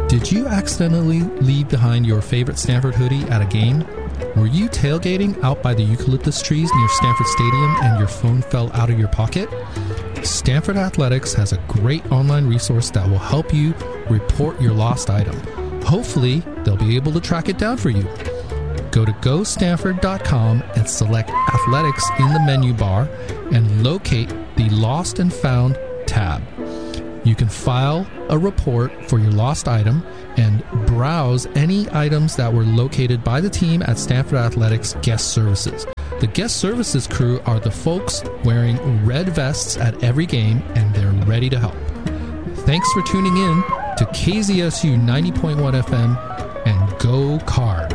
Did you accidentally leave behind your favorite Stanford hoodie at a game? Were you tailgating out by the eucalyptus trees near Stanford Stadium and your phone fell out of your pocket? Stanford Athletics has a great online resource that will help you report your lost item. Hopefully, they'll be able to track it down for you. Go to gostanford.com and select Athletics in the menu bar and locate the Lost and Found tab. You can file a report for your lost item and browse any items that were located by the team at Stanford Athletics Guest Services. The Guest Services crew are the folks wearing red vests at every game, and they're ready to help. Thanks for tuning in to KZSU 90.1 FM, and go Cards!